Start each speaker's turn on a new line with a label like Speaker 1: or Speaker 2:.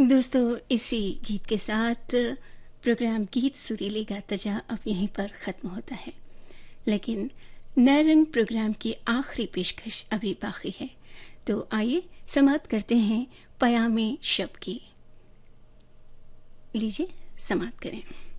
Speaker 1: दोस्तों, इसी गीत के साथ प्रोग्राम गीत सुरीले गाता जा अब यहीं पर ख़त्म होता है। लेकिन नए रंग प्रोग्राम की आखिरी पेशकश अभी बाकी है। तो आइए समाप्त करते हैं पयामे शब की। लीजिए समाप्त करें।